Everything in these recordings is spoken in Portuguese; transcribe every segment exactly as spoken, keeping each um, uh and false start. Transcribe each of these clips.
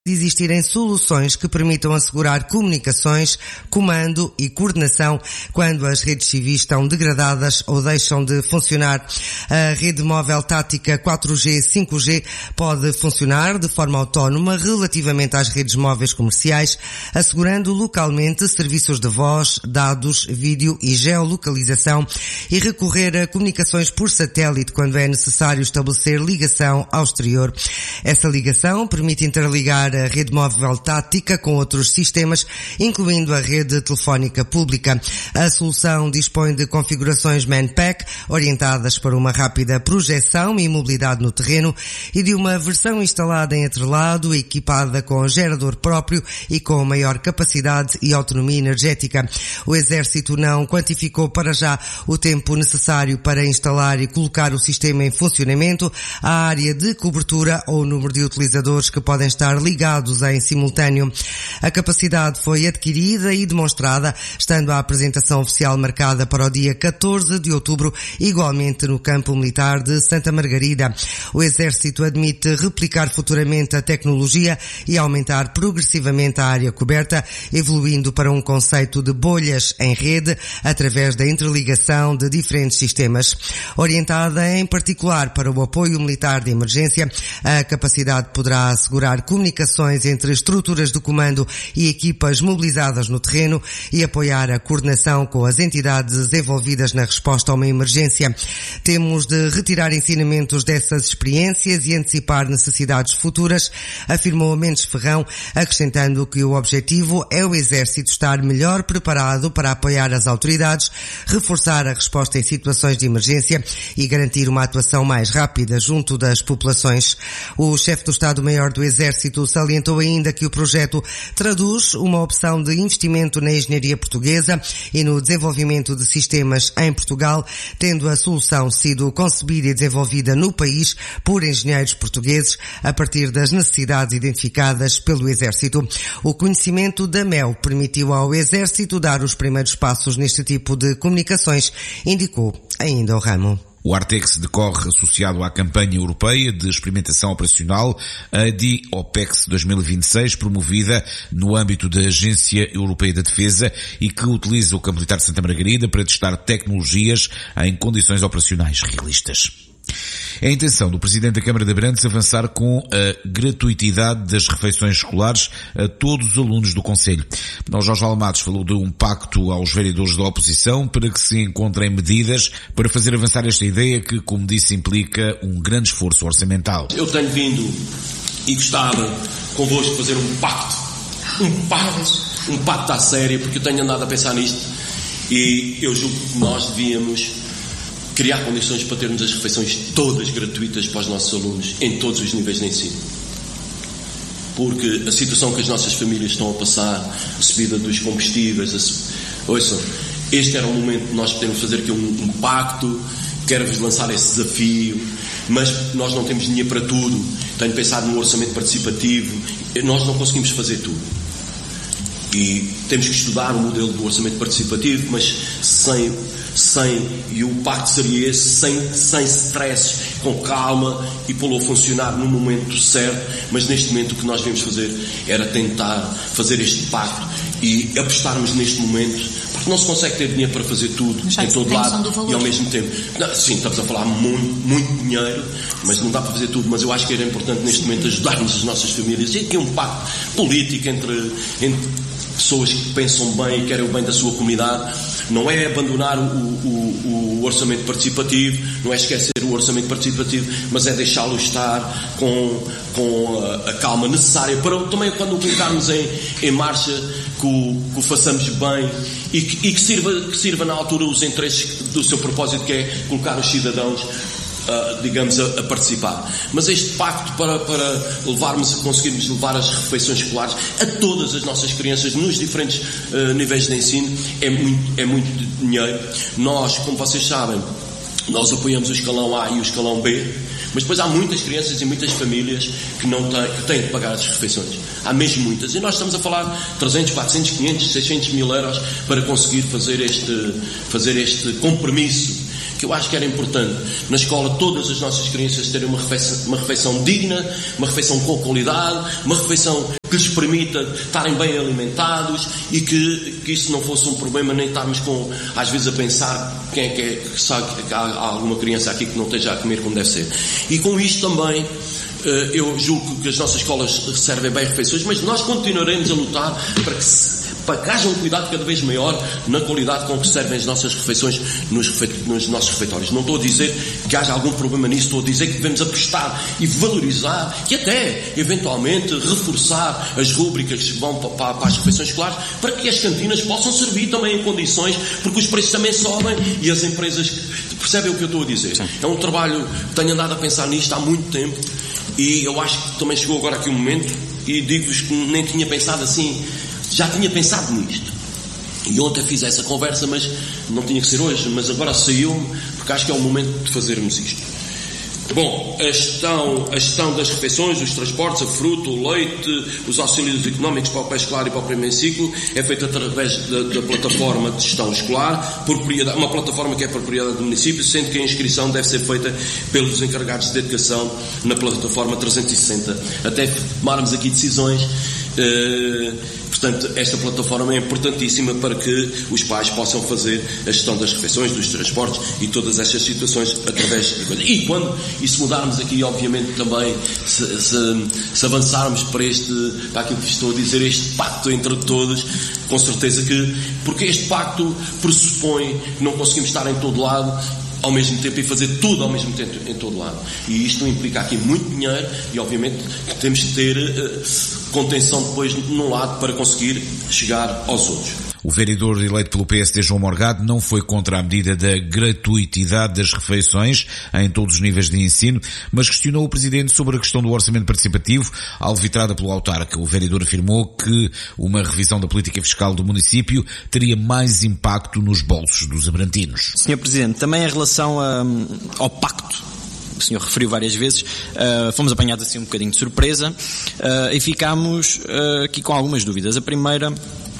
de existirem soluções que permitam assegurar comunicações, comando e coordenação quando as redes civis estão degradadas ou deixam de funcionar. A rede móvel tática quatro G cinco G pode funcionar de forma autónoma relativamente às redes móveis comerciais, assegurando localmente serviços de voz, dados, vídeo e geolocalização e recorrer a comunicações por satélite quando é necessário estabelecer ligação ao exterior. Essa ligação permite interligar a rede móvel tática com outros sistemas, incluindo a rede telefónica pública. A solução dispõe de configurações Man-Pack, orientadas para uma rápida projeção e mobilidade no terreno, e de uma versão instalada em atrelado, equipada com gerador próprio e com maior capacidade e autonomia energética. O Exército não quantificou para já o tempo necessário para instalar e colocar o sistema em funcionamento, a área de cobertura ou o número de utilizadores que podem estar ligados em simultâneo. A capacidade foi adquirida e demonstrada, estando a apresentação oficial marcada para o dia catorze de outubro, igualmente no campo militar de Santa Margarida. O Exército admite replicar futuramente a tecnologia e aumentar progressivamente a área coberta, evoluindo para um conceito de bolhas em rede através da interligação de diferentes sistemas. Orientada em particular para o apoio militar de emergência, a capacidade poderá assegurar comunicações entre estruturas de comando e equipas mobilizadas no terreno e apoiar a coordenação com as entidades envolvidas na resposta a uma emergência. Temos de retirar ensinamentos dessas experiências e antecipar necessidades futuras, afirmou Mendes Ferrão, acrescentando que o objetivo é o Exército estar melhor preparado para apoiar as autoridades, reforçar a resposta em situações de emergência e garantir uma atuação mais rápida junto das populações. O chefe do Estado-Maior do Exército salientou ainda que o projeto traduz uma opção de investimento na engenharia portuguesa e no desenvolvimento de sistemas em Portugal, tendo a solução sido concebida e desenvolvida no país por engenheiros portugueses a partir das necessidades identificadas pelo Exército. O conhecimento da M E L permitiu ao Exército dar os primeiros passos neste tipo de comunicações, indicou ainda o ramo. O Artex decorre associado à campanha europeia de experimentação operacional, a D O P E X dois mil e vinte e seis, promovida no âmbito da Agência Europeia da Defesa e que utiliza o Campo Militar de Santa Margarida para testar tecnologias em condições operacionais realistas. É a intenção do Presidente da Câmara de Abrantes avançar com a gratuitidade das refeições escolares a todos os alunos do Concelho. O Jorge Almados falou de um pacto aos vereadores da oposição para que se encontrem medidas para fazer avançar esta ideia que, como disse, implica um grande esforço orçamental. Eu tenho vindo e gostava convosco fazer um pacto, um pacto, um pacto à séria, porque eu tenho andado a pensar nisto e eu julgo que nós devíamos criar condições para termos as refeições todas gratuitas para os nossos alunos em todos os níveis de ensino. Porque a situação que as nossas famílias estão a passar, a subida dos combustíveis, a... ouçam, este era o momento de nós podermos fazer aqui um, um pacto, quero-vos lançar esse desafio, mas nós não temos dinheiro para tudo. Tenho pensado no orçamento participativo, nós não conseguimos fazer tudo. E temos que estudar o modelo do orçamento participativo, mas sem, sem, e o pacto seria esse, sem, sem stress, com calma e pô-lo a funcionar no momento certo, mas neste momento o que nós devemos fazer era tentar fazer este pacto e apostarmos neste momento, porque não se consegue ter dinheiro para fazer tudo em todo lado e ao mesmo tempo. Não, sim, estamos a falar muito, muito dinheiro, mas não dá para fazer tudo, mas eu acho que era importante neste momento ajudarmos as nossas famílias e aqui um pacto político entre, entre pessoas que pensam bem e querem o bem da sua comunidade. Não é abandonar o, o, o orçamento participativo, não é esquecer o orçamento participativo, mas é deixá-lo estar com, com a, a calma necessária para também quando o colocarmos em, em marcha que o, que o façamos bem e, que, e que, sirva, que sirva na altura os interesses do seu propósito, que é colocar os cidadãos Uh, digamos, a, a participar. Mas este pacto para, para levarmos, conseguirmos levar as refeições escolares a todas as nossas crianças nos diferentes uh, níveis de ensino é muito, é muito dinheiro. Nós, como vocês sabem, nós apoiamos o escalão A e o escalão B, mas depois há muitas crianças e muitas famílias que não têm, que têm que pagar as refeições. Há mesmo muitas. E nós estamos a falar de trezentos, quatrocentos, quinhentos, seiscentos mil euros para conseguir fazer este, fazer este compromisso, que eu acho que era importante na escola todas as nossas crianças terem uma refeição, uma refeição digna, uma refeição com qualidade, uma refeição que lhes permita estarem bem alimentados e que, que isso não fosse um problema, nem estarmos com, às vezes a pensar quem é que é, que sabe que há, há alguma criança aqui que não esteja a comer como deve ser. E com isto também eu julgo que as nossas escolas servem bem refeições, mas nós continuaremos a lutar para que, se, para que haja um cuidado cada vez maior na qualidade com que servem as nossas refeições nos, nos nossos refeitórios. Não estou a dizer que haja algum problema nisso, estou a dizer que devemos apostar e valorizar e até, eventualmente, reforçar as rúbricas que vão para, para as refeições escolares para que as cantinas possam servir também em condições, porque os preços também sobem e as empresas percebem o que eu estou a dizer. Sim. É um trabalho, tenho andado a pensar nisto há muito tempo. E eu acho que também chegou agora aqui um momento, e digo-vos que nem tinha pensado assim, já tinha pensado nisto. E ontem fiz essa conversa, mas não tinha que ser hoje, mas agora saiu-me, porque acho que é o momento de fazermos isto. Bom, a gestão, a gestão das refeições, os transportes, a fruta, o leite, os auxílios económicos para o pré-escolar e para o primeiro ciclo é feita através da, da plataforma de gestão escolar, propriedade, uma plataforma que é propriedade do município, sendo que a inscrição deve ser feita pelos encarregados de educação na plataforma trezentos e sessenta. Até tomarmos aqui decisões. Uh, portanto, esta plataforma é importantíssima para que os pais possam fazer a gestão das refeições, dos transportes e todas estas situações através de coisa. E quando, e se mudarmos aqui, obviamente também, se, se, se avançarmos para este, para aquilo que estou a dizer, este pacto entre todos, com certeza que, porque este pacto pressupõe que não conseguimos estar em todo lado ao mesmo tempo e fazer tudo ao mesmo tempo em todo lado. E isto implica aqui muito dinheiro e, obviamente, temos que ter uh, contenção depois num lado para conseguir chegar aos outros. O vereador eleito pelo P S D, João Morgado, não foi contra a medida da gratuitidade das refeições em todos os níveis de ensino, mas questionou o Presidente sobre a questão do orçamento participativo, alvitrada pelo autarca. O vereador afirmou que uma revisão da política fiscal do município teria mais impacto nos bolsos dos abrantinos. senhor Presidente, também em relação a, ao pacto, o senhor referiu várias vezes, uh, fomos apanhados assim um bocadinho de surpresa uh, e ficámos uh, aqui com algumas dúvidas. A primeira,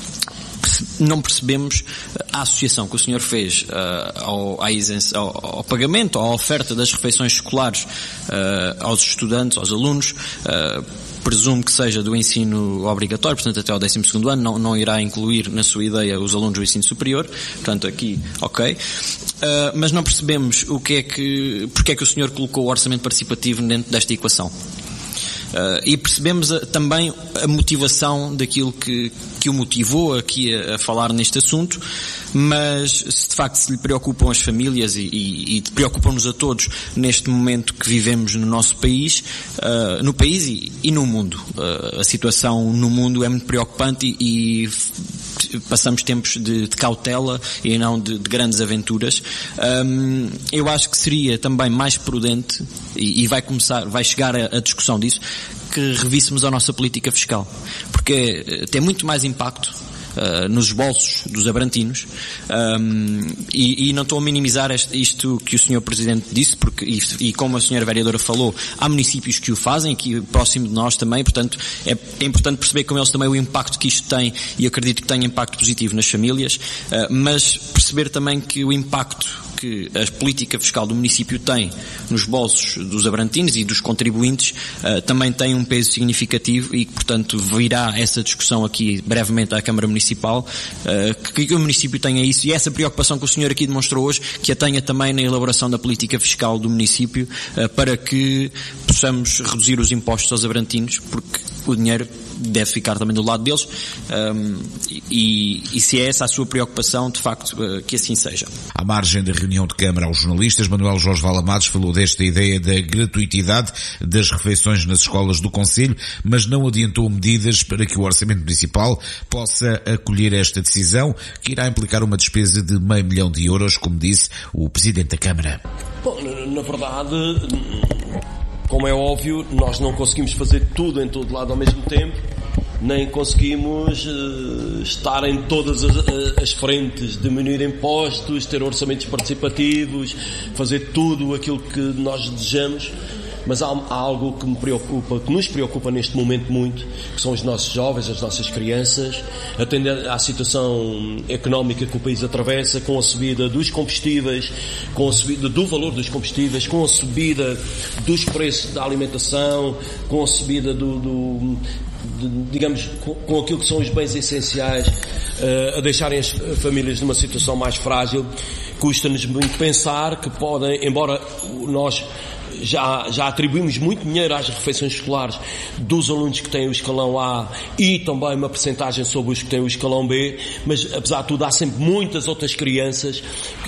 não percebemos a associação que o senhor fez uh, ao, à isenção, ao, ao pagamento, à oferta das refeições escolares uh, aos estudantes, aos alunos. Uh, presumo que seja do ensino obrigatório, portanto até ao décimo segundo ano, não, não irá incluir na sua ideia os alunos do ensino superior, portanto aqui, ok. Uh, mas não percebemos o que é que, porque é que o senhor colocou o orçamento participativo dentro desta equação. Uh, e percebemos a, também a motivação daquilo que, que o motivou aqui a, a falar neste assunto, mas se de facto se lhe preocupam as famílias e, e, e preocupam-nos a todos neste momento que vivemos no nosso país, uh, no país e, e no mundo. Uh, a situação no mundo é muito preocupante e, e passamos tempos de, de cautela e não de, de grandes aventuras. Um, eu acho que seria também mais prudente, e, e vai começar, vai chegar a, a discussão disso, que revíssemos a nossa política fiscal, porque tem muito mais impacto uh, nos bolsos dos abrantinos, um, e, e não estou a minimizar este, isto que o senhor Presidente disse, porque, e, e como a senhora Vereadora falou, há municípios que o fazem, aqui próximo de nós também, portanto é, é importante perceber com eles também o impacto que isto tem, e acredito que tem impacto positivo nas famílias, uh, mas perceber também que o impacto que a política fiscal do município tem nos bolsos dos abrantinos e dos contribuintes uh, também tem um peso significativo e que, portanto, virá essa discussão aqui brevemente à Câmara Municipal, uh, que, que o município tenha isso e essa preocupação que o senhor aqui demonstrou hoje, que a tenha também na elaboração da política fiscal do município, uh, para que possamos reduzir os impostos aos abrantinos, porque o dinheiro deve ficar também do lado deles, um, e, e se é essa a sua preocupação, de facto, uh, que assim seja. À margem da reunião de Câmara aos jornalistas, Manuel Jorge Valamados falou desta ideia da gratuitidade das refeições nas escolas do concelho, mas não adiantou medidas para que o Orçamento Municipal possa acolher esta decisão, que irá implicar uma despesa de meio milhão de euros, como disse o Presidente da Câmara. Bom, na verdade, como é óbvio, nós não conseguimos fazer tudo em todo lado ao mesmo tempo, nem conseguimos uh, estar em todas as, as frentes, diminuir impostos, ter orçamentos participativos, fazer tudo aquilo que nós desejamos. mas há, há algo que me preocupa, que nos preocupa neste momento muito, que são os nossos jovens, as nossas crianças, atendendo à situação económica que o país atravessa, com a subida dos combustíveis, com a subida do valor dos combustíveis, com a subida dos preços da alimentação, com a subida do, do de, digamos, com, com aquilo que são os bens essenciais, uh, a deixarem as famílias numa situação mais frágil. Custa-nos muito pensar que podem, embora nós já, já atribuímos muito dinheiro às refeições escolares dos alunos que têm o escalão A e também uma percentagem sobre os que têm o escalão B, mas apesar de tudo há sempre muitas outras crianças.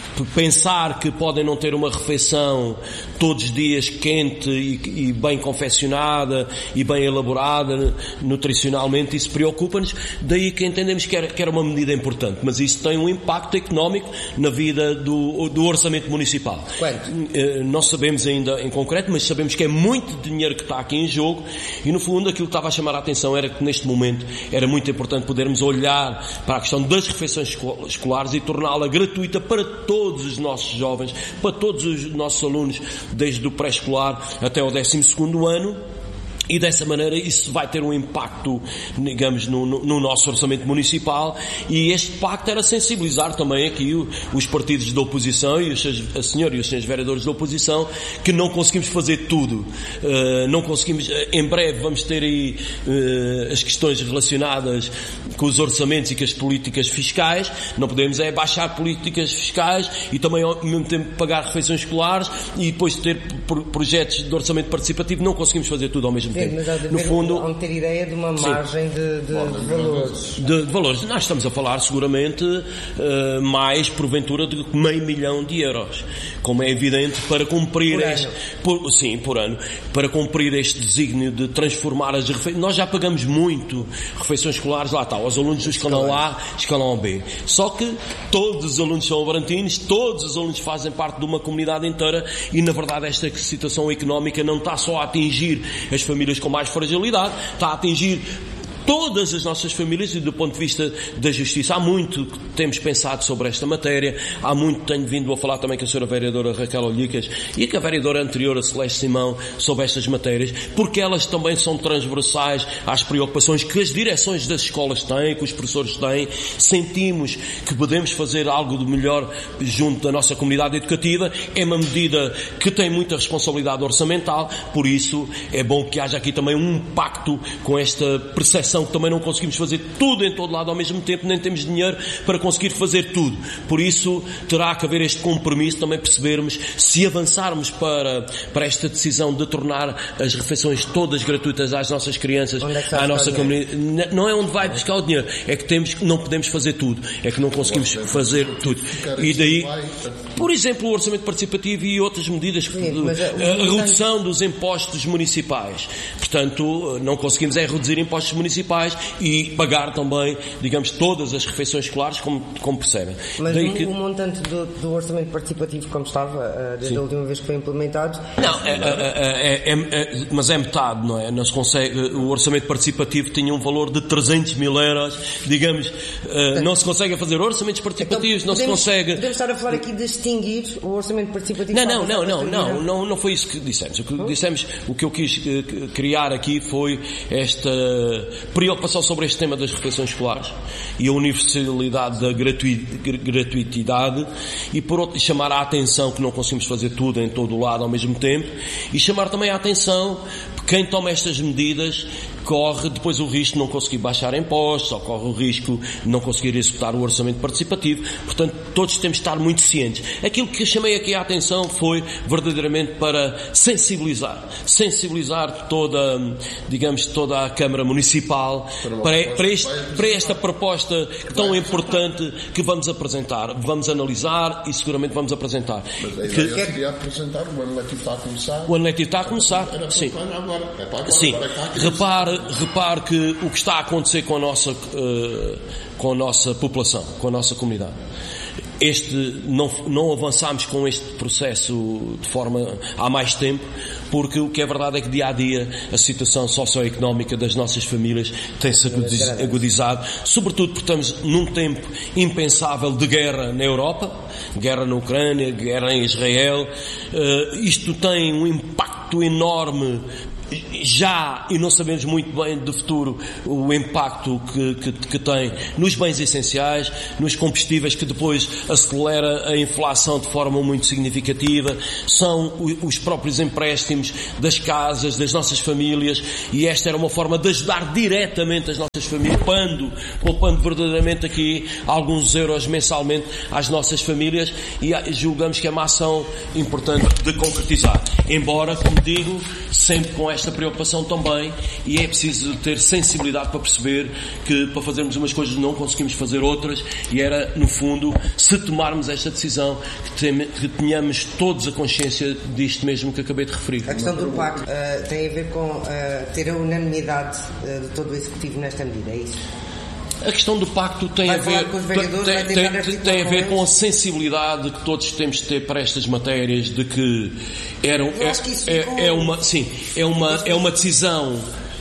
Pensar que podem não ter uma refeição todos os dias quente e, e bem confeccionada e bem elaborada nutricionalmente, isso preocupa-nos, daí que entendemos que era, que era uma medida importante, mas isso tem um impacto económico na vida do, do orçamento municipal. Quanto? Não sabemos ainda em concreto, mas sabemos que é muito dinheiro que está aqui em jogo e no fundo aquilo que estava a chamar a atenção era que neste momento era muito importante podermos olhar para a questão das refeições escolares e torná-la gratuita para todos todos os nossos jovens, para todos os nossos alunos, desde o pré-escolar até o décimo segundo ano. E dessa maneira isso vai ter um impacto, digamos, no, no, no nosso orçamento municipal, e este pacto era sensibilizar também aqui o, os partidos da oposição e os seus, a senhora e os senhores vereadores da oposição, que não conseguimos fazer tudo, uh, não conseguimos, uh, em breve vamos ter aí uh, as questões relacionadas com os orçamentos e com as políticas fiscais, não podemos é baixar políticas fiscais e também ao mesmo tempo pagar refeições escolares e depois ter pro, projetos de orçamento participativo, não conseguimos fazer tudo ao mesmo Sim, mas há de no fundo, há de ter ideia de uma margem de, de, de valores. De, de valores. Nós estamos a falar seguramente uh, mais, porventura, de meio milhão de euros. Como é evidente, para cumprir por este... Ano. Por, sim, por ano. Para cumprir este desígnio de transformar as refeições... Nós já pagamos muito refeições escolares, lá está, aos alunos do escalão A, escalão B. Só que todos os alunos são abrantinos, todos os alunos fazem parte de uma comunidade inteira e, na verdade, esta situação económica não está só a atingir as famílias com mais fragilidade, está a atingir todas as nossas famílias e do ponto de vista da justiça. Há muito que temos pensado sobre esta matéria, há muito tenho vindo a falar também com a senhora vereadora Raquel Olhicas e com a vereadora anterior, a Celeste Simão, sobre estas matérias, porque elas também são transversais às preocupações que as direções das escolas têm, que os professores têm. Sentimos que podemos fazer algo de melhor junto da nossa comunidade educativa. É uma medida que tem muita responsabilidade orçamental, por isso é bom que haja aqui também um pacto com esta percepção que também não conseguimos fazer tudo em todo lado ao mesmo tempo, nem temos dinheiro para conseguir fazer tudo. Por isso terá que haver este compromisso, também percebermos se avançarmos para, para esta decisão de tornar as refeições todas gratuitas às nossas crianças, é à nossa comunidade. Não é onde vai buscar o dinheiro, é que temos, não podemos fazer tudo, é que não conseguimos fazer tudo. E daí, por exemplo, o orçamento participativo e outras medidas, Sim, a, a redução dos impostos municipais. Portanto, não conseguimos é reduzir impostos municipais e pagar também, digamos, todas as refeições escolares, como, como percebem. Mas Daí o, que... o montante do, do orçamento participativo, como estava, desde Sim. a última vez que foi implementado... Não, é, é, é, é, mas é metade, não é? Não se consegue, o orçamento participativo tinha um valor de trezentos mil euros, digamos, não se consegue fazer orçamentos participativos, então, não podemos, se consegue... Podemos estar a falar aqui de extinguir o orçamento participativo? Não, não, não, não, não, não, não foi isso que dissemos. O que dissemos, o que eu quis criar aqui foi esta preocupação sobre este tema das refeições escolares e a universalidade da gratuitidade e por outro, chamar a atenção que não conseguimos fazer tudo em todo o lado ao mesmo tempo e chamar também a atenção quem toma estas medidas corre depois o risco de não conseguir baixar impostos, ou corre o risco de não conseguir executar o orçamento participativo. Portanto, todos temos de estar muito cientes. Aquilo que chamei aqui a atenção foi verdadeiramente para sensibilizar, sensibilizar toda, digamos, toda a Câmara Municipal para, para, este, para esta proposta tão importante que vamos apresentar. Vamos analisar e seguramente vamos apresentar. Mas a ideia que, eu queria apresentar, o ano letivo está a começar. O ano letivo está a começar, era sim. Agora. É para agora, sim. Agora é repare, repare que o que está a acontecer com a nossa, uh, com a nossa população, com a nossa comunidade. este, não, não avançámos com este processo de forma há mais tempo, porque o que é verdade é que dia a dia a situação socioeconómica das nossas famílias tem-se agudizado, sobretudo porque estamos num tempo impensável de guerra na Europa, guerra na Ucrânia, guerra em Israel. Uh, isto tem um impacto enorme já, e não sabemos muito bem do futuro o impacto que, que, que tem nos bens essenciais, nos combustíveis, que depois acelera a inflação de forma muito significativa, são os próprios empréstimos das casas, das nossas famílias, e esta era uma forma de ajudar diretamente as nossas famílias, poupando, poupando verdadeiramente aqui alguns euros mensalmente às nossas famílias, e julgamos que é uma ação importante de concretizar, embora, como digo, sempre com esta preocupação também, e é preciso ter sensibilidade para perceber que para fazermos umas coisas não conseguimos fazer outras, e era, no fundo, se tomarmos esta decisão, que tenhamos todos a consciência disto mesmo que acabei de referir. A questão do pacto uh, tem a ver com uh, ter a unanimidade uh, de todo o Executivo nesta medida, é isso? A questão do pacto tem a ver, tem, tem, tem a ver com a sensibilidade que todos temos de ter para estas matérias, de que eram, é, é, é uma, sim, é uma, é uma decisão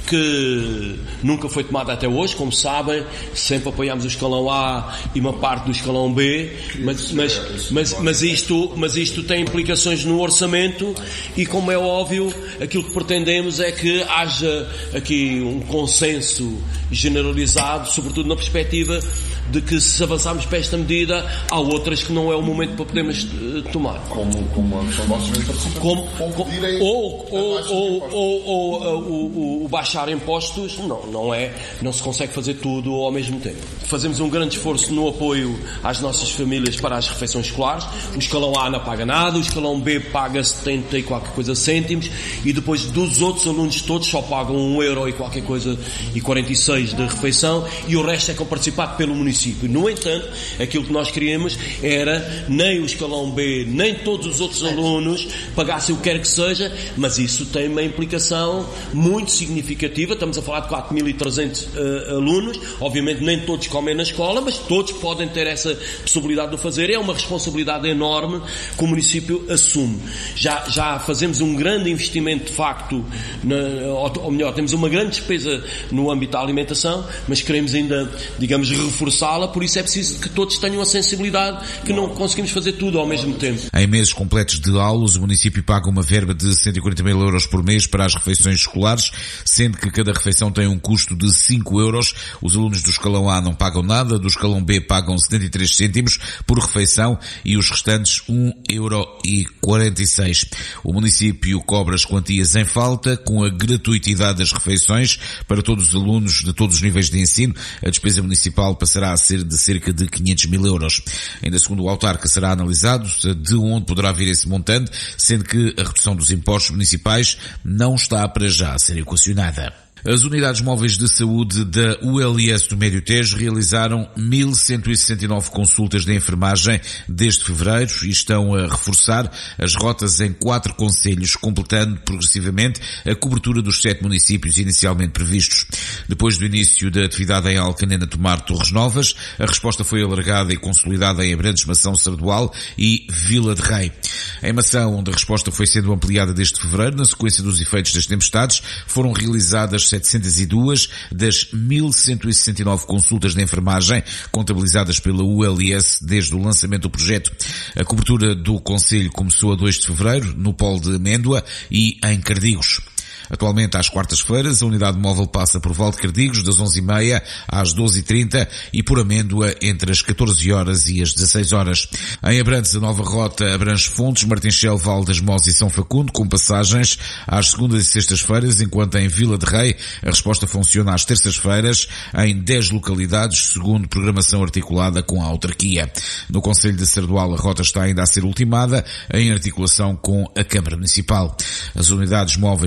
que nunca foi tomada até hoje, como sabem, sempre apoiámos o escalão A e uma parte do escalão B, mas, mas, mas, mas, isto, mas isto tem implicações no orçamento, e, como é óbvio, aquilo que pretendemos é que haja aqui um consenso generalizado, sobretudo na perspectiva de que, se avançarmos para esta medida, há outras que não é o momento para podermos uh, tomar. Como, como a questão do orçamento participativa. Como, como, ou, ou, ou, ou, ou uh, o, o baixar impostos, não, não é, não se consegue fazer tudo ao mesmo tempo. Fazemos um grande esforço no apoio às nossas famílias para as refeições escolares. O escalão A não paga nada, o escalão B paga setenta e qualquer coisa cêntimos, e depois dos outros alunos todos só pagam um euro e qualquer coisa e quarenta e seis de refeição, e o resto é comparticipado pelo município. No entanto, aquilo que nós queríamos era nem o escalão B, nem todos os outros alunos pagassem o que quer que seja, mas isso tem uma implicação muito significativa. Estamos a falar de quatro mil e trezentos uh, alunos, obviamente nem todos comem na escola, mas todos podem ter essa possibilidade de o fazer. É uma responsabilidade enorme que o município assume. Já, já fazemos um grande investimento, de facto, na, ou, ou melhor, temos uma grande despesa no âmbito da alimentação, mas queremos ainda, digamos, reforçá-la, por isso é preciso que todos tenham a sensibilidade que não conseguimos fazer tudo ao mesmo tempo. Em meses completos de aulas, o município paga uma verba de cento e quarenta mil euros por mês para as refeições escolares, sendo que cada refeição tem um custo de cinco euros. Os alunos do escalão A não pagam nada, do escalão B pagam setenta e três cêntimos por refeição e os restantes um euro e quarenta e seis. O município cobra as quantias em falta, com a gratuitidade das refeições para todos os alunos de todos os níveis de ensino. A despesa municipal passará a ser de cerca de quinhentos mil euros. Ainda segundo o autarca, será analisado de onde poderá vir esse montante, sendo que a redução dos impostos municipais não está para já a ser equacionada. As unidades móveis de saúde da U L S do Médio Tejo realizaram mil cento e sessenta e nove consultas de enfermagem desde fevereiro e estão a reforçar as rotas em quatro concelhos, completando progressivamente a cobertura dos sete municípios inicialmente previstos. Depois do início da atividade em Alcanena, Tomar, Torres Novas, a resposta foi alargada e consolidada em Abrantes, Mação, Sardual e Vila de Rei. Em Mação, onde a resposta foi sendo ampliada desde fevereiro, na sequência dos efeitos das tempestades, foram realizadas setecentas e duas das mil cento e sessenta e nove consultas de enfermagem contabilizadas pela U L S desde o lançamento do projeto. A cobertura do concelho começou a dois de fevereiro, no polo de Améndoa e em Cardigos. Atualmente, às quartas-feiras, a unidade móvel passa por Val de Cardigos das onze e meia às doze e trinta e por Amêndoa entre as catorze horas e as dezasseis horas. Em Abrantes, a nova rota abrange Fontes, Martinchel, Val das Mós e São Facundo, com passagens às segundas e sextas-feiras, enquanto em Vila de Rei a resposta funciona às terças-feiras em dez localidades, segundo programação articulada com a autarquia. No concelho de Sardual, a rota está ainda a ser ultimada, em articulação com a Câmara Municipal. As unidades móveis prestam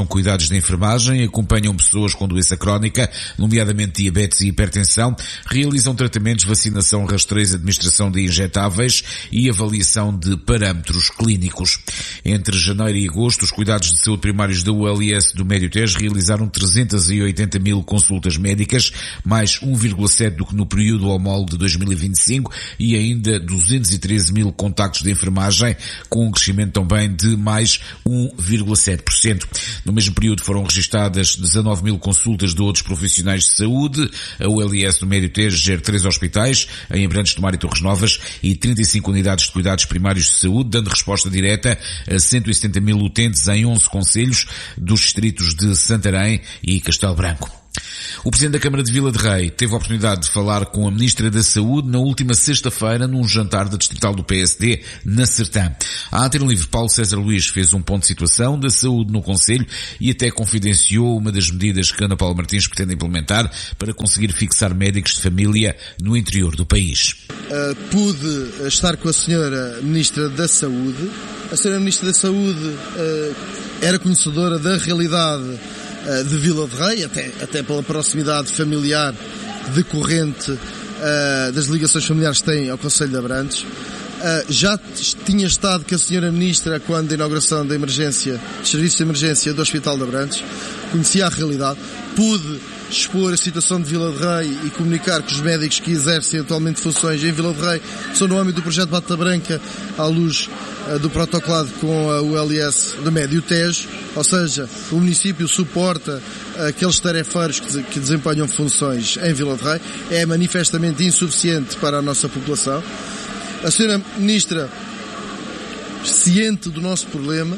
cuidados de enfermagem, acompanham pessoas com doença crónica, nomeadamente diabetes e hipertensão, realizam tratamentos, vacinação, rastreio, administração de injetáveis e avaliação de parâmetros clínicos. Entre janeiro e agosto, os cuidados de saúde primários da U L S do Médio Tejo realizaram trezentas e oitenta mil consultas médicas, mais um vírgula sete do que no período homólogo de dois mil e vinte e cinco, e ainda duzentos e treze mil contactos de enfermagem, com um crescimento também de mais um vírgula sete por cento. No mesmo período foram registadas dezanove mil consultas de outros profissionais de saúde. A U L S do Médio Tejo gera três hospitais, em Abrantes de Mar e Torres Novas, e trinta e cinco unidades de cuidados primários de saúde, dando resposta direta a cento e setenta mil utentes em onze concelhos dos distritos de Santarém e Castelo Branco. O Presidente da Câmara de Vila de Rei teve a oportunidade de falar com a Ministra da Saúde na última sexta-feira num jantar da distrital do P S D na Sertã. A Antena Livre, Paulo César Luís fez um ponto de situação da saúde no Concelho e até confidenciou uma das medidas que Ana Paula Martins pretende implementar para conseguir fixar médicos de família no interior do país. Uh, pude estar com a senhora Ministra da Saúde. A senhora Ministra da Saúde uh, era conhecedora da realidade de Vila de Rei, até, até pela proximidade familiar decorrente uh, das ligações familiares que têm ao Concelho de Abrantes. Uh, já tinha estado com a senhora Ministra quando a inauguração da emergência, dos serviços de emergência do Hospital de Abrantes, conhecia a realidade, pude expor a situação de Vila de Rei e comunicar que os médicos que exercem atualmente funções em Vila de Rei são no âmbito do projeto Bata Branca, à luz uh, do protocolado com a U L S do Médio Tejo, ou seja, o município suporta uh, aqueles tarefeiros que, que desempenham funções em Vila de Rei, é manifestamente insuficiente para a nossa população. A senhora Ministra, ciente do nosso problema,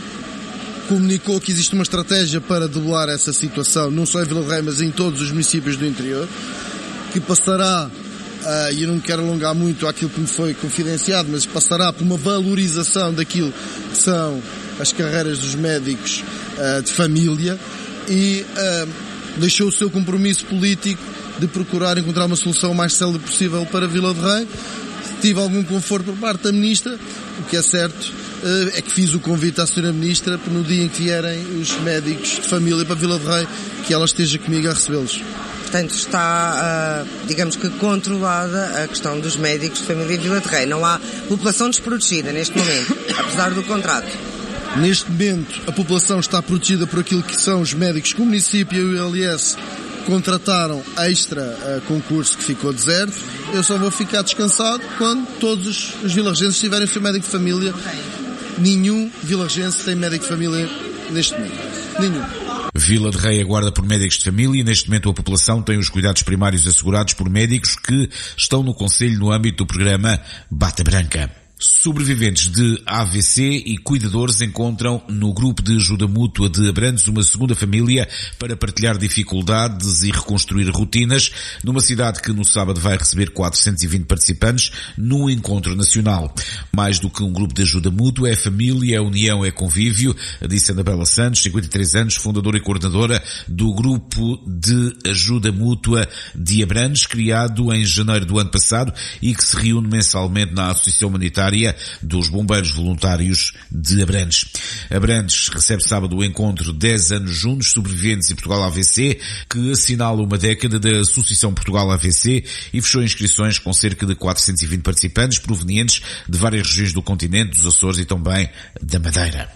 comunicou que existe uma estratégia para debelar essa situação, não só em Vila de Rei, mas em todos os municípios do interior, que passará, uh, e eu não quero alongar muito aquilo que me foi confidenciado, mas passará por uma valorização daquilo que são as carreiras dos médicos uh, de família, e uh, deixou o seu compromisso político de procurar encontrar uma solução o mais célere possível para Vila de Rei. Tive algum conforto por parte da Ministra, o que é certo é que fiz o convite à senhora Ministra para no dia em que vierem os médicos de família para Vila de Rei, que ela esteja comigo a recebê-los. Portanto, está, digamos que, controlada a questão dos médicos de família em Vila de Rei. Não há população desprotegida neste momento, apesar do contrato. Neste momento, a população está protegida por aquilo que são os médicos que o município e o U L S contrataram extra uh, concurso que ficou deserto. Eu só vou ficar descansado quando todos os, os vilargenses tiverem seu médico de família. Nenhum vilargense tem médico de família neste momento. Nenhum. Vila de Rei aguarda por médicos de família e neste momento a população tem os cuidados primários assegurados por médicos que estão no Concelho no âmbito do programa Bata Branca. Sobreviventes de A V C e cuidadores encontram no grupo de ajuda mútua de Abrantes uma segunda família para partilhar dificuldades e reconstruir rotinas numa cidade que no sábado vai receber quatrocentos e vinte participantes num encontro nacional. Mais do que um grupo de ajuda mútua, é família, é união, é convívio, disse Anabela Santos, cinquenta e três anos, fundadora e coordenadora do grupo de ajuda mútua de Abrantes, criado em janeiro do ano passado e que se reúne mensalmente na Associação Humanitária dos Bombeiros Voluntários de Abrantes. Abrantes recebe sábado o encontro dez anos juntos, sobreviventes e Portugal A V C, que assinala uma década da Associação Portugal A V C e fechou inscrições com cerca de quatrocentos e vinte participantes provenientes de várias regiões do continente, dos Açores e também da Madeira.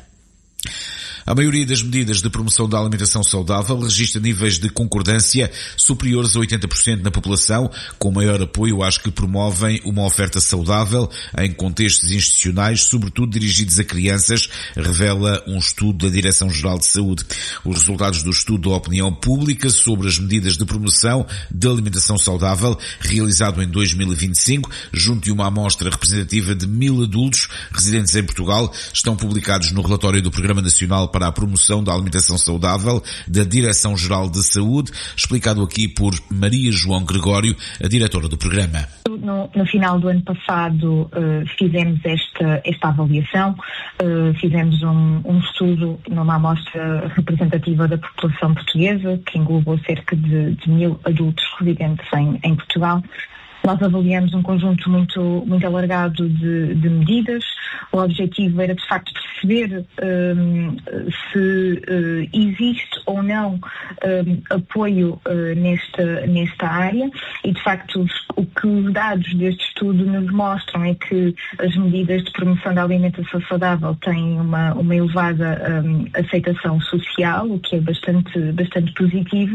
A maioria das medidas de promoção da alimentação saudável registra níveis de concordância superiores a oitenta por cento na população, com maior apoio às que promovem uma oferta saudável em contextos institucionais, sobretudo dirigidos a crianças, revela um estudo da Direção-Geral de Saúde. Os resultados do estudo da opinião pública sobre as medidas de promoção da alimentação saudável, realizado em dois mil e vinte e cinco, junto de uma amostra representativa de mil adultos residentes em Portugal, estão publicados no relatório do Programa Nacional para a Promoção da Alimentação Saudável da Direção-Geral de Saúde, explicado aqui por Maria João Gregório, a diretora do programa. No, no final do ano passado uh, fizemos esta, esta avaliação, uh, fizemos um, um estudo numa amostra representativa da população portuguesa, que englobou cerca de, de mil adultos residentes em, em Portugal, Nós avaliamos um conjunto muito, muito alargado de, de medidas. O objetivo era, de facto, perceber um, se uh, existe ou não um, apoio uh, nesta, nesta área e, de facto, os, o que os dados deste estudo nos mostram é que as medidas de promoção da alimentação saudável têm uma, uma elevada um, aceitação social, o que é bastante, bastante positivo,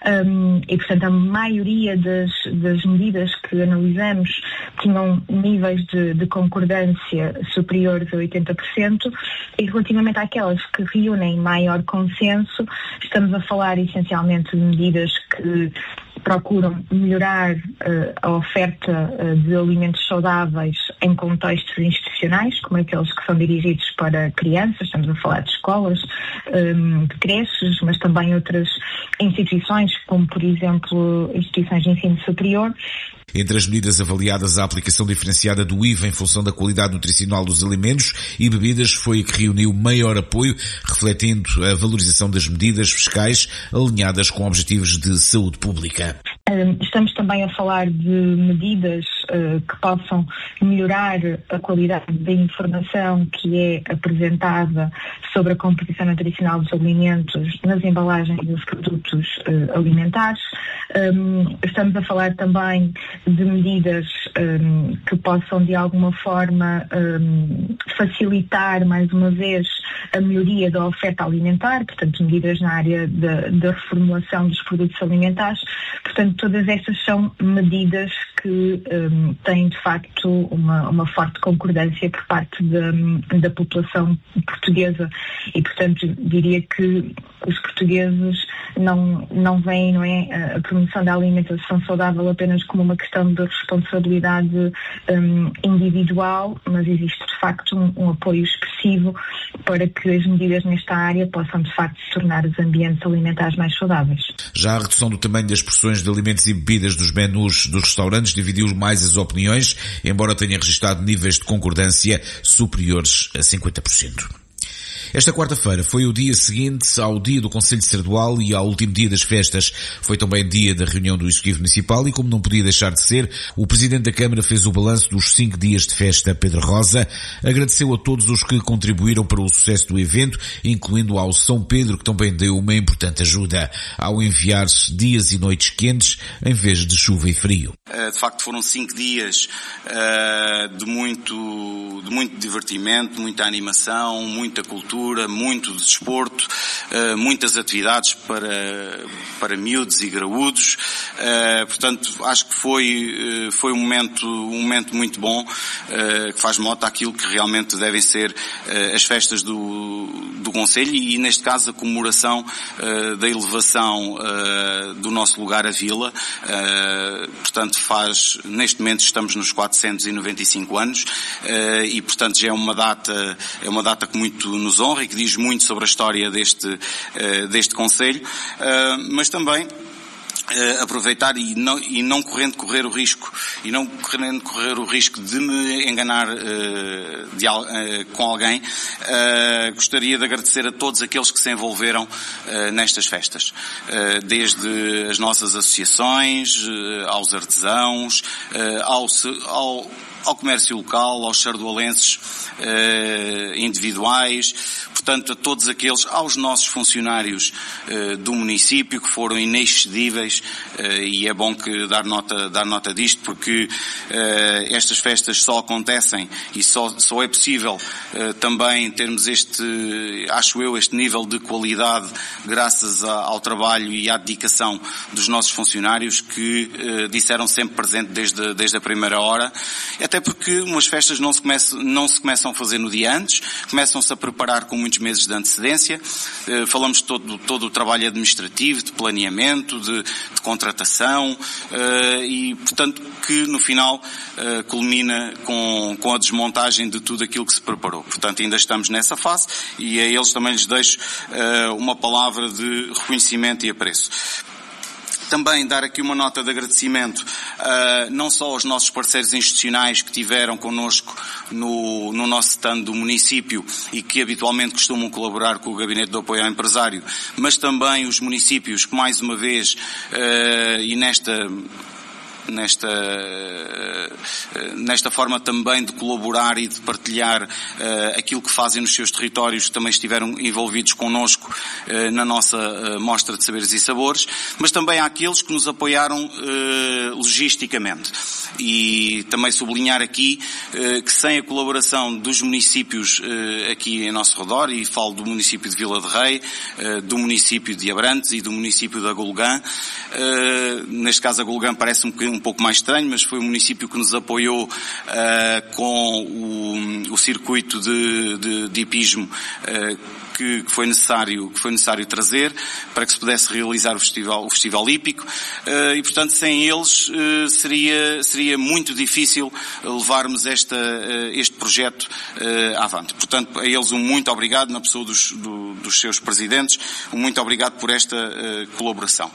um, e, portanto, a maioria das, das medidas que analisamos tinham níveis de, de concordância superiores a oitenta por cento, e relativamente àquelas que reúnem maior consenso, estamos a falar essencialmente de medidas que procuram melhorar uh, a oferta uh, de alimentos saudáveis em contextos institucionais, como aqueles que são dirigidos para crianças, estamos a falar de escolas, um, de creches, mas também outras instituições, como por exemplo instituições de ensino superior. Entre as medidas avaliadas, a aplicação diferenciada do I V A em função da qualidade nutricional dos alimentos e bebidas foi a que reuniu maior apoio, refletindo a valorização das medidas fiscais alinhadas com objetivos de saúde pública. Estamos também a falar de medidas uh, que possam melhorar a qualidade da informação que é apresentada sobre a composição nutricional dos alimentos nas embalagens dos produtos uh, alimentares. Um, estamos a falar também de medidas um, que possam de alguma forma um, facilitar mais uma vez a melhoria da oferta alimentar, portanto medidas na área da, da reformulação dos produtos alimentares. Portanto, todas estas são medidas que um, têm de facto uma, uma forte concordância por parte da, da população portuguesa e, portanto, diria que os portugueses não, não veem, não é, a promoção da alimentação saudável apenas como uma questão de responsabilidade um, individual, mas existe de facto um, um apoio expressivo para que as medidas nesta área possam de facto tornar os ambientes alimentares mais saudáveis. Já a redução do tamanho das porções de alimentos e bebidas dos menus dos restaurantes dividiu mais as opiniões, embora tenha registrado níveis de concordância superiores a cinquenta por cento. Esta quarta-feira foi o dia seguinte ao dia do Conselho Estadual e ao último dia das festas. Foi também dia da reunião do Executivo Municipal e, como não podia deixar de ser, o Presidente da Câmara fez o balanço dos cinco dias de festa. Pedro Rosa agradeceu a todos os que contribuíram para o sucesso do evento, incluindo ao São Pedro, que também deu uma importante ajuda ao enviar dias e noites quentes em vez de chuva e frio. De facto foram cinco dias uh, de muito, de muito divertimento, de muita animação, muita cultura, muito desporto, uh, muitas atividades para, para miúdos e graúdos. Uh, portanto, acho que foi, uh, foi um momento, um momento muito bom, uh, que faz mote àquilo que realmente devem ser uh, as festas do, do Conselho e, neste caso, a comemoração uh, da elevação uh, do nosso lugar à Vila. Uh, portanto, faz, neste momento estamos nos quatrocentos e noventa e cinco anos uh, e, portanto, já é uma data, é uma data que muito nos honra e que diz muito sobre a história deste, uh, deste Conselho, uh, mas também Uh, aproveitar e não, e não correndo correr o risco e não correndo correr o risco de me enganar uh, de, uh, com alguém, uh, gostaria de agradecer a todos aqueles que se envolveram uh, nestas festas, uh, desde as nossas associações, uh, aos artesãos, uh, ao, ao ao comércio local, aos sardoalenses eh, individuais, portanto a todos aqueles, aos nossos funcionários eh, do município que foram inexcedíveis eh, e é bom que dar nota, dar nota disto porque eh, estas festas só acontecem e só, só é possível eh, também termos este, acho eu, este nível de qualidade graças a, ao trabalho e à dedicação dos nossos funcionários que eh, disseram sempre presente desde, desde a primeira hora. Até porque umas festas não se, começam, não se começam a fazer no dia antes, começam-se a preparar com muitos meses de antecedência. Uh, falamos de todo, todo o trabalho administrativo, de planeamento, de, de contratação uh, e, portanto, que no final uh, culmina com, com a desmontagem de tudo aquilo que se preparou. Portanto, ainda estamos nessa fase e a eles também lhes deixo uh, uma palavra de reconhecimento e apreço. Também dar aqui uma nota de agradecimento uh, não só aos nossos parceiros institucionais que tiveram connosco no, no nosso stand do município e que habitualmente costumam colaborar com o Gabinete de Apoio ao Empresário, mas também os municípios que mais uma vez uh, e nesta nesta, nesta forma também de colaborar e de partilhar uh, aquilo que fazem nos seus territórios, que também estiveram envolvidos connosco uh, na nossa uh, mostra de saberes e sabores, mas também àqueles que nos apoiaram uh, logisticamente. E também sublinhar aqui uh, que sem a colaboração dos municípios uh, aqui em nosso redor, e falo do município de Vila de Rei, uh, do município de Abrantes e do município de Agulgã, uh, neste caso Agulgã parece um, um pouco mais estranho, mas foi o município que nos apoiou uh, com o, o circuito de, de, de hipismo uh, que, que foi necessário, que foi necessário trazer para que se pudesse realizar o festival, o festival hípico, uh, e portanto sem eles uh, seria, seria muito difícil levarmos esta, uh, este projeto uh, avante. Portanto, a eles um muito obrigado na pessoa dos, do, dos seus presidentes, um muito obrigado por esta uh, colaboração.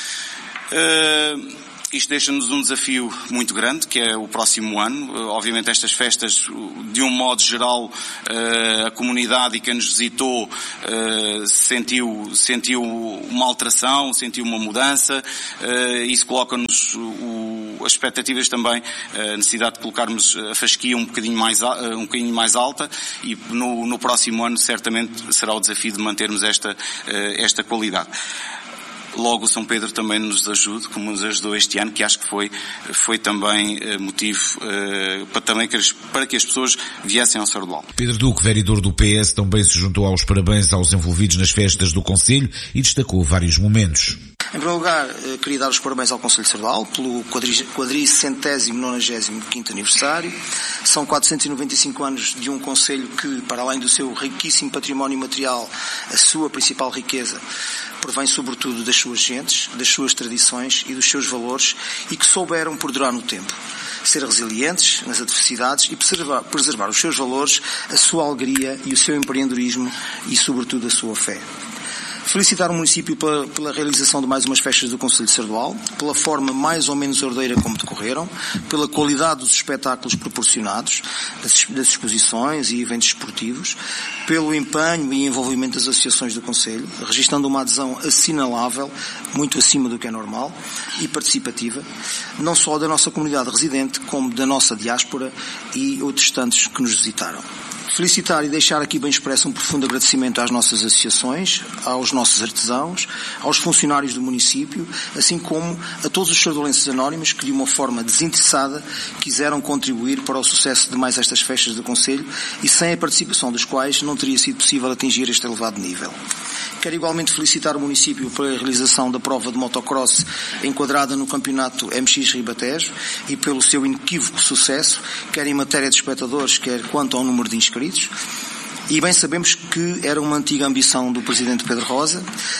Uh, Isto deixa-nos um desafio muito grande, que é o próximo ano. Uh, obviamente estas festas, de um modo geral, uh, a comunidade e quem nos visitou uh, sentiu, sentiu uma alteração, sentiu uma mudança. Uh, isso coloca-nos uh, as expectativas também, uh, a necessidade de colocarmos a fasquia um bocadinho mais, uh, um bocadinho mais alta, e no, no próximo ano certamente será o desafio de mantermos esta, uh, esta qualidade. Logo o São Pedro também nos ajude, como nos ajudou este ano, que acho que foi, foi também uh, motivo uh, para, também que as, para que as pessoas viessem ao Sardual. Pedro Duque, vereador do P S, também se juntou aos parabéns aos envolvidos nas festas do Concelho e destacou vários momentos. Em primeiro lugar, queria dar os parabéns ao Concelho de Sardual pelo quadricentésimo nonagésimo quinto aniversário. São quatrocentos e noventa e cinco anos de um Concelho que, para além do seu riquíssimo património material, a sua principal riqueza provém sobretudo das suas gentes, das suas tradições e dos seus valores, e que souberam perdurar no tempo. Ser resilientes nas adversidades e preservar, preservar os seus valores, a sua alegria e o seu empreendedorismo e, sobretudo, a sua fé. Felicitar o município pela, pela realização de mais umas festas do Concelho de Sardual, pela forma mais ou menos ordeira como decorreram, pela qualidade dos espetáculos proporcionados, das, das exposições e eventos esportivos, pelo empenho e envolvimento das associações do Concelho, registrando uma adesão assinalável, muito acima do que é normal, e participativa, não só da nossa comunidade residente, como da nossa diáspora e outros tantos que nos visitaram. Felicitar e deixar aqui bem expresso um profundo agradecimento às nossas associações, aos nossos artesãos, aos funcionários do município, assim como a todos os sardualenses anónimos que de uma forma desinteressada quiseram contribuir para o sucesso de mais estas festas do Concelho e sem a participação dos quais não teria sido possível atingir este elevado nível. Quero igualmente felicitar o município pela realização da prova de motocross enquadrada no campeonato M X Ribatejo e pelo seu inequívoco sucesso, quer em matéria de espectadores, quer quanto ao número de inscritos. E bem sabemos que era uma antiga ambição do Presidente Pedro Rosa,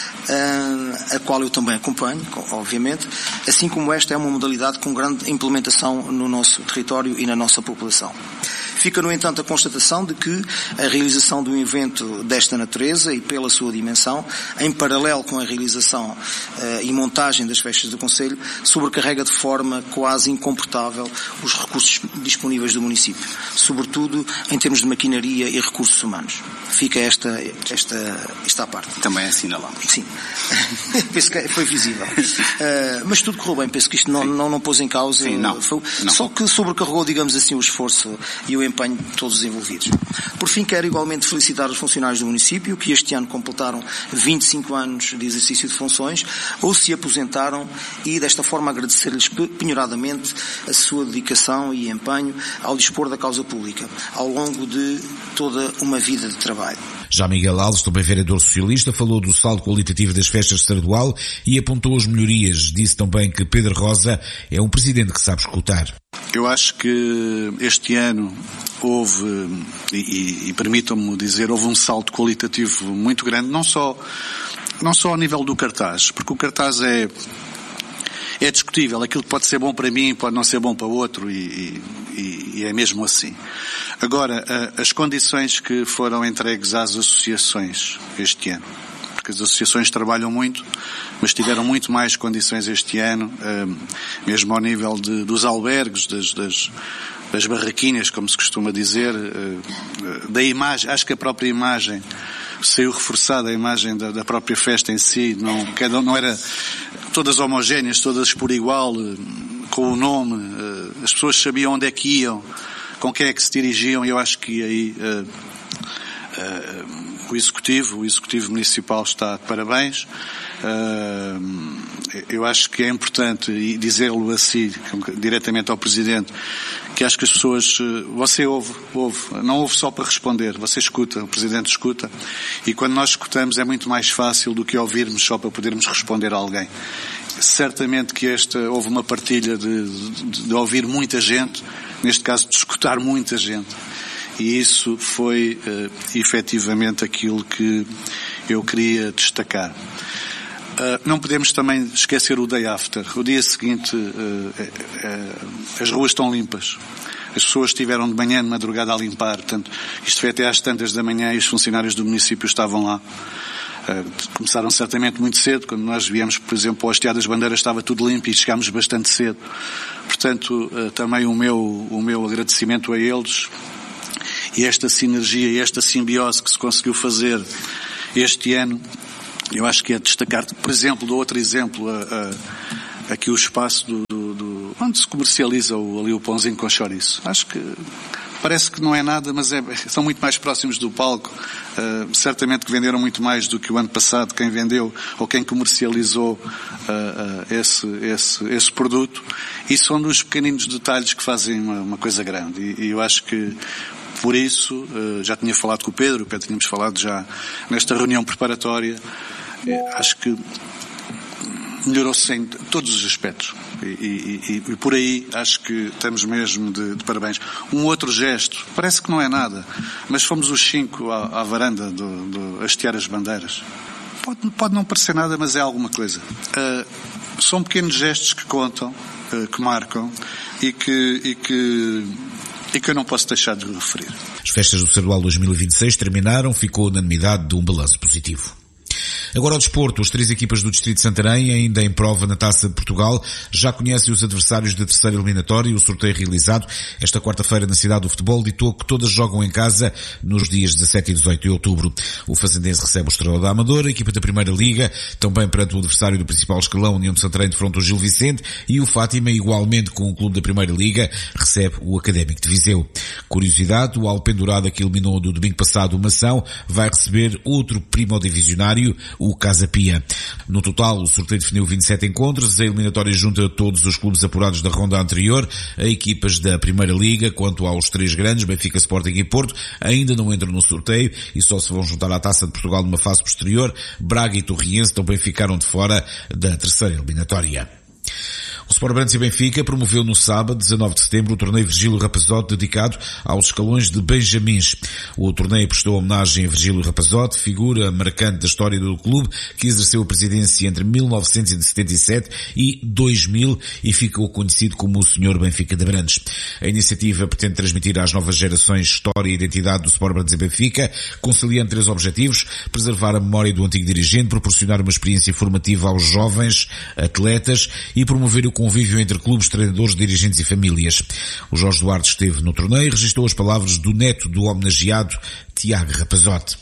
a qual eu também acompanho, obviamente, assim como esta é uma modalidade com grande implementação no nosso território e na nossa população. Fica, no entanto, a constatação de que a realização de um evento desta natureza e pela sua dimensão, em paralelo com a realização uh, e montagem das festas do Concelho, sobrecarrega de forma quase incomportável os recursos disponíveis do município, sobretudo em termos de maquinaria e recursos humanos. Fica esta, esta, esta à parte. Também assinalamos. Sim. Penso que foi visível. Uh, mas tudo correu bem. Penso que isto não, não, não pôs em causa. Sim, não, foi, não. Só que sobrecarregou, digamos assim, o esforço e o empenho de todos os envolvidos. Por fim, quero igualmente felicitar os funcionários do município que este ano completaram vinte e cinco anos de exercício de funções ou se aposentaram e desta forma agradecer-lhes penhoradamente a sua dedicação e empenho ao dispor da causa pública ao longo de toda uma vida de trabalho. Já Miguel Alves, também vereador socialista, falou do saldo qualitativo das festas de Sardual e apontou as melhorias. Disse também que Pedro Rosa é um presidente que sabe escutar. Eu acho que este ano houve, e, e, e permitam-me dizer, houve um salto qualitativo muito grande, não só, não só ao nível do cartaz, porque o cartaz é, é discutível, aquilo que pode ser bom para mim pode não ser bom para o outro e, e, e é mesmo assim. Agora, as condições que foram entregues às associações este ano, porque as associações trabalham muito, mas tiveram muito mais condições este ano, mesmo ao nível de, dos albergues, das, das, das barraquinhas, como se costuma dizer, da imagem, acho que a própria imagem saiu reforçada, a imagem da, da própria festa em si, não, não era todas homogéneas, todas por igual, com o nome, uh, as pessoas sabiam onde é que iam, com quem é que se dirigiam, e eu acho que aí uh, uh, o Executivo, o Executivo Municipal está de parabéns. Uh, eu acho que é importante dizê-lo assim, diretamente ao Presidente, que acho que as pessoas, você ouve, ouve, não ouve só para responder, você escuta, o Presidente escuta, e quando nós escutamos é muito mais fácil do que ouvirmos só para podermos responder a alguém. Certamente que esta, houve uma partilha de, de, de ouvir muita gente, neste caso de escutar muita gente. E isso foi uh, efetivamente aquilo que eu queria destacar. Uh, não podemos também esquecer o day after. O dia seguinte, uh, uh, uh, as ruas estão limpas. As pessoas estiveram de manhã, de madrugada a limpar. Portanto, isto foi até às tantas da manhã e os funcionários do município estavam lá. Uh, começaram certamente muito cedo. Quando nós viemos, por exemplo, ao Hastear das Bandeiras, estava tudo limpo e chegámos bastante cedo. Portanto, uh, também o meu, o meu agradecimento a eles. E esta sinergia e esta simbiose que se conseguiu fazer este ano, eu acho que é destacar, por exemplo, dou outro exemplo, a, a, aqui o espaço do, do, do, onde se comercializa o, ali o pãozinho com chouriço. Acho que parece que não é nada, mas é, são muito mais próximos do palco. Uh, certamente que venderam muito mais do que o ano passado, quem vendeu ou quem comercializou uh, uh, esse, esse, esse produto. E são dos pequeninos detalhes que fazem uma, uma coisa grande. E, e eu acho que por isso, já tinha falado com o Pedro, o Pedro tínhamos falado já nesta reunião preparatória, acho que melhorou-se em todos os aspectos. E, e, e, e por aí acho que estamos mesmo de, de parabéns. Um outro gesto, parece que não é nada, mas fomos os cinco à, à varanda do, do Hastear as Bandeiras. Pode, pode não parecer nada, mas é alguma coisa. Uh, são pequenos gestos que contam, uh, que marcam e que... E que e que eu não posso deixar de referir. As festas do Sardual dois mil e vinte e seis terminaram, ficou a unanimidade de um balanço positivo. Agora ao desporto, as três equipas do Distrito de Santarém, ainda em prova na Taça de Portugal, já conhecem os adversários da terceira eliminatória. O sorteio realizado esta quarta-feira na cidade do futebol ditou que todas jogam em casa nos dias dezassete e dezoito de outubro. O Fazendense recebe o Estrela da Amadora, a equipa da Primeira Liga, também perante o adversário do principal escalão, União de Santarém, defronta o Gil Vicente, e o Fátima, igualmente com o clube da Primeira Liga, recebe o Académico de Viseu. Curiosidade, o Alpendurada, que eliminou do domingo passado o Mação, vai receber outro primodivisionário, o Casa Pia. No total, o sorteio definiu vinte e sete encontros. A eliminatória junta todos os clubes apurados da ronda anterior, a equipas da Primeira Liga. Quanto aos três grandes, Benfica, Sporting e Porto, ainda não entram no sorteio e só se vão juntar à Taça de Portugal numa fase posterior. Braga e Torriense também ficaram de fora da terceira eliminatória. O Sport Abrantes e Benfica promoveu no sábado, dezanove de setembro, o torneio Virgílio Rapazote dedicado aos escalões de Benjamins. O torneio prestou homenagem a Virgílio Rapazote, figura marcante da história do clube, que exerceu a presidência entre mil novecentos e setenta e sete e dois mil e ficou conhecido como o senhor Benfica de Abrantes. A iniciativa pretende transmitir às novas gerações história e identidade do Sport Abrantes e Benfica, conciliando três objetivos: preservar a memória do antigo dirigente, proporcionar uma experiência formativa aos jovens atletas e promover o convívio entre clubes, treinadores, dirigentes e famílias. O Jorge Duarte esteve no torneio e registrou as palavras do neto do homenageado, Tiago Rapazote.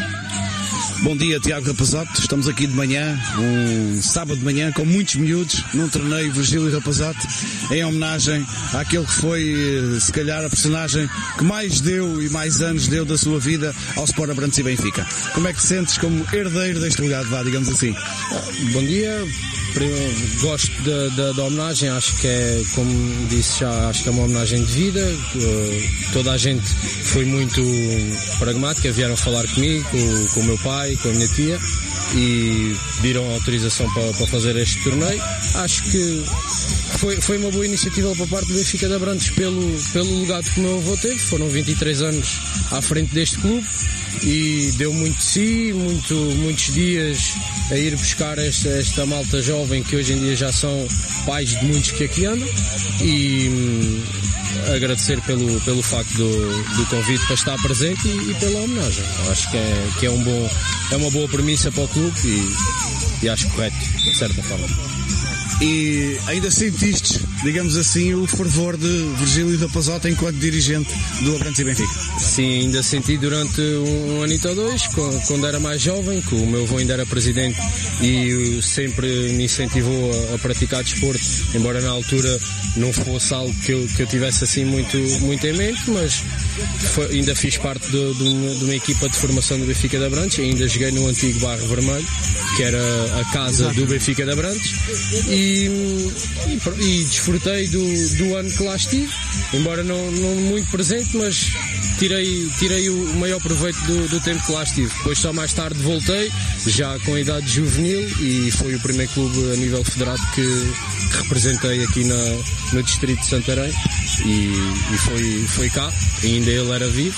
Bom dia, Tiago Rapazote. Estamos aqui de manhã, um sábado de manhã, com muitos miúdos, num torneio Virgílio Rapazote, em homenagem àquele que foi, se calhar, a personagem que mais deu e mais anos deu da sua vida ao Sport Abrantes e Benfica. Como é que te sentes como herdeiro deste legado, vá, digamos assim? Bom dia. Gosto da, da, da homenagem, acho que é, como disse já, acho que é uma homenagem de vida. Uh, toda a gente foi muito pragmática, vieram falar comigo, com, com o meu pai, com a minha tia, e pediram autorização para, para fazer este torneio. Acho que foi, foi uma boa iniciativa para parte do Benfica de Abrantes pelo, pelo legado que o meu avô teve. Foram vinte e três anos à frente deste clube e deu muito de si, muito, muitos dias a ir buscar esta, esta malta jovem que hoje em dia já são pais de muitos que aqui andam, e hum, agradecer pelo, pelo facto do, do convite para estar presente e, e pela homenagem. Acho que é, que é, um bom, é uma boa premissa para o clube e, e acho correto, de certa forma. E ainda sentiste digamos assim, o fervor de Virgílio Rapazote enquanto dirigente do Abrantes e Benfica? Sim, ainda senti durante um anito ou dois, quando era mais jovem, que o meu avô ainda era presidente e sempre me incentivou a, a praticar desporto, embora na altura não fosse algo que eu, que eu tivesse assim muito, muito em mente, mas foi, ainda fiz parte de, de, uma, de uma equipa de formação do Benfica de Abrantes, ainda joguei no antigo Barro Vermelho, que era a casa do Benfica de Abrantes, e, e, e desfrutei do, do ano que lá estive, embora não, não muito presente, mas tirei, tirei o maior proveito do, do tempo que lá estive. Depois só mais tarde voltei, já com a idade juvenil, e foi o primeiro clube a nível federado que, que representei aqui na, no distrito de Santarém, e, e foi, foi cá, ainda ele era vivo,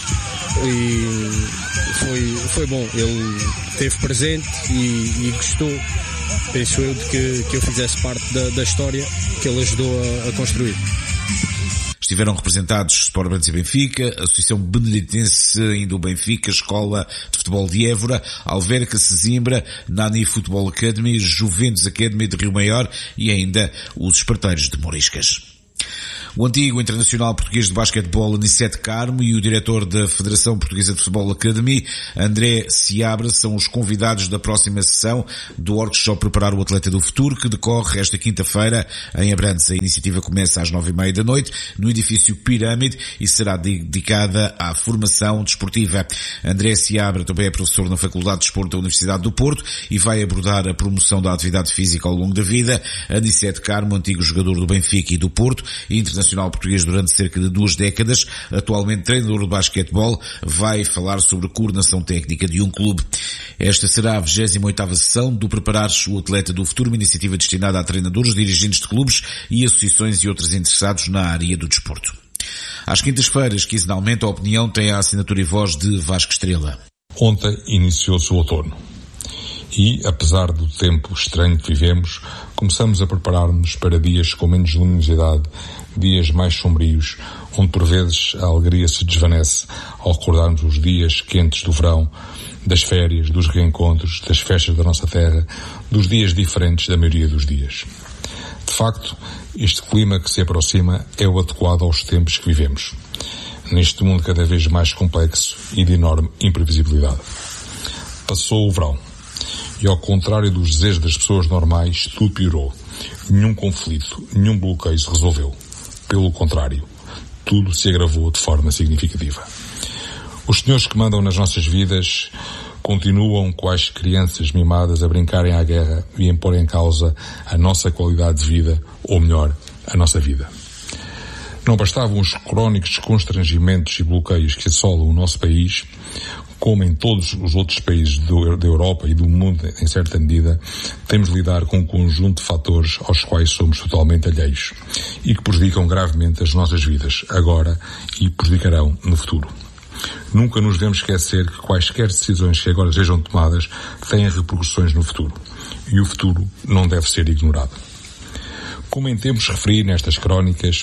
e foi, foi bom, ele esteve presente e, e gostou, penso eu, de que, que eu fizesse parte da, da história que ele ajudou a, a construir. Estiveram representados Sport Abrantes e Benfica, a Associação Beneditense ainda o Benfica, Escola de Futebol de Évora, Alverca, Sesimbra, Nani Futebol Academy, Juventus Academy de Rio Maior e ainda os Esparteiros de Moriscas. O antigo internacional português de basquetebol Anicete Carmo e o diretor da Federação Portuguesa de Futebol Academy, André Seabra, são os convidados da próxima sessão do workshop Preparar o Atleta do Futuro, que decorre esta quinta-feira em Abrantes. A iniciativa começa às nove e meia da noite no edifício Pirâmide e será dedicada à formação desportiva. André Seabra também é professor na Faculdade de Desporto da Universidade do Porto e vai abordar a promoção da atividade física ao longo da vida. Anicete Carmo, antigo jogador do Benfica e do Porto, internacional português durante cerca de duas décadas, atualmente treinador de basquetebol, vai falar sobre a coordenação técnica de um clube. Esta será a vigésima oitava sessão do Preparares o Atleta do Futuro, uma iniciativa destinada a treinadores, dirigentes de clubes e associações e outros interessados na área do desporto. Às quintas-feiras, quinzenalmente, a opinião tem a assinatura e voz de Vasco Estrela. Ontem iniciou-se o outono. E, apesar do tempo estranho que vivemos, começamos a preparar-nos para dias com menos luminosidade, dias mais sombrios, onde por vezes a alegria se desvanece ao recordarmos os dias quentes do verão, das férias, dos reencontros, das festas da nossa terra, dos dias diferentes da maioria dos dias. De facto, este clima que se aproxima é o adequado aos tempos que vivemos, neste mundo cada vez mais complexo e de enorme imprevisibilidade. Passou o verão. E ao contrário dos desejos das pessoas normais, tudo piorou. Nenhum conflito, nenhum bloqueio se resolveu. Pelo contrário, tudo se agravou de forma significativa. Os senhores que mandam nas nossas vidas continuam quais crianças mimadas a brincarem à guerra e a pôr em causa a nossa qualidade de vida, ou melhor, a nossa vida. Não bastavam os crónicos constrangimentos e bloqueios que assolam o nosso país, como em todos os outros países do, da Europa e do mundo, em certa medida, temos de lidar com um conjunto de fatores aos quais somos totalmente alheios e que prejudicam gravemente as nossas vidas, agora, e prejudicarão no futuro. Nunca nos devemos esquecer que quaisquer decisões que agora sejam tomadas têm repercussões no futuro, e o futuro não deve ser ignorado. Como em tempos referi nestas crónicas,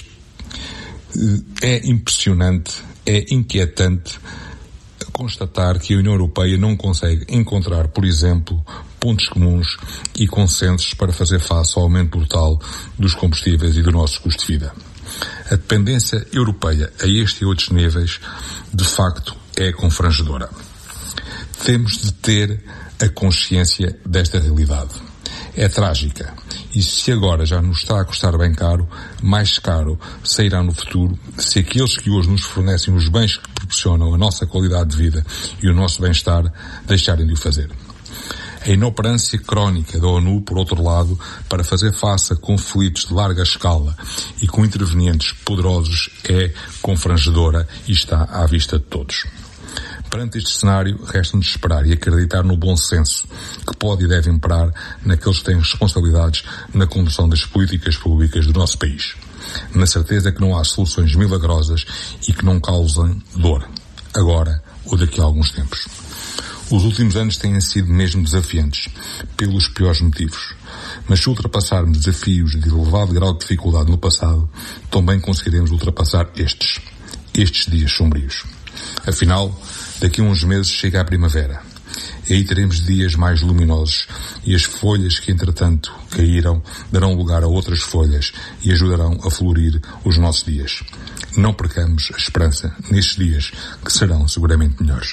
é impressionante, é inquietante constatar que a União Europeia não consegue encontrar, por exemplo, pontos comuns e consensos para fazer face ao aumento brutal dos combustíveis e do nosso custo de vida. A dependência europeia a este e outros níveis, de facto, é confrangedora. Temos de ter a consciência desta realidade. É trágica. E se agora já nos está a custar bem caro, mais caro sairá no futuro se aqueles que hoje nos fornecem os bens que proporcionam a nossa qualidade de vida e o nosso bem-estar deixarem de o fazer. A inoperância crónica da ONU, por outro lado, para fazer face a conflitos de larga escala e com intervenientes poderosos é confrangedora e está à vista de todos. Perante este cenário, resta-nos esperar e acreditar no bom senso que pode e deve imperar naqueles que têm responsabilidades na condução das políticas públicas do nosso país. Na certeza que não há soluções milagrosas e que não causem dor, agora ou daqui a alguns tempos. Os últimos anos têm sido mesmo desafiantes, pelos piores motivos. Mas se ultrapassarmos desafios de elevado grau de dificuldade no passado, também conseguiremos ultrapassar estes, estes dias sombrios. Afinal, daqui a uns meses chega a primavera. E aí teremos dias mais luminosos e as folhas que entretanto caíram darão lugar a outras folhas e ajudarão a florir os nossos dias. Não percamos a esperança nestes dias que serão seguramente melhores.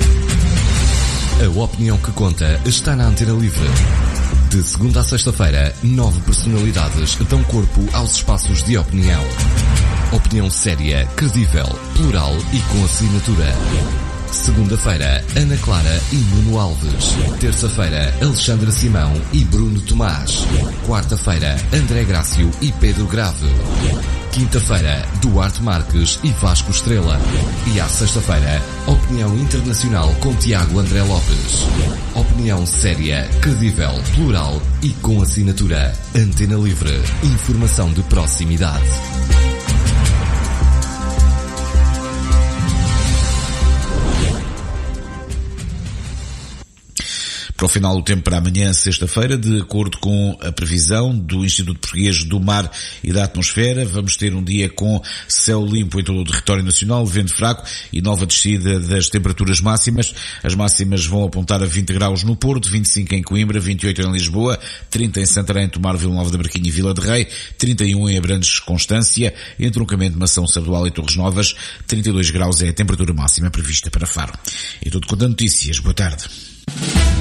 A opinião que conta está na Antena Livre. De segunda a sexta-feira, nove personalidades dão corpo aos espaços de opinião. Opinião séria, credível, plural e com assinatura. Segunda-feira, Ana Clara e Nuno Alves. Terça-feira, Alexandra Simão e Bruno Tomás. Quarta-feira, André Grácio e Pedro Grave. Quinta-feira, Duarte Marques e Vasco Estrela. E à sexta-feira, Opinião Internacional com Tiago André Lopes. Opinião séria, credível, plural e com assinatura. Antena Livre. Informação de proximidade. Para o final do tempo para amanhã, sexta-feira, de acordo com a previsão do Instituto Português do Mar e da Atmosfera, vamos ter um dia com céu limpo em todo o território nacional, vento fraco e nova descida das temperaturas máximas. As máximas vão apontar a vinte graus no Porto, vinte e cinco em Coimbra, vinte e oito em Lisboa, trinta em Santarém, Tomar, Vila Nova da Barquinha e Vila de Rei, trinta e um em Abrantes, Constância, entroncamento de Mação, Sardual e Torres Novas, trinta e dois graus é a temperatura máxima prevista para Faro. E tudo quanto a notícias. Boa tarde.